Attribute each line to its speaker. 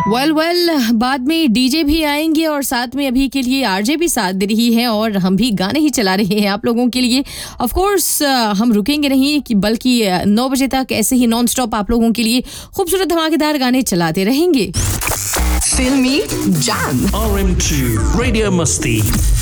Speaker 1: Well बाद में DJ भी आएंगे और साथ में अभी के लिए आरजे भी साथ दे रही है और हम भी गाने ही चला रहे हैं आप लोगों के लिए। ऑफ कोर्स हम रुकेंगे नहीं कि बल्कि 9 बजे तक ऐसे ही नॉन स्टॉप आप लोगों के लिए खूबसूरत धमाकेदार गाने चलाते रहेंगे।
Speaker 2: फिल्मी जैम
Speaker 3: RM2 Radio Musti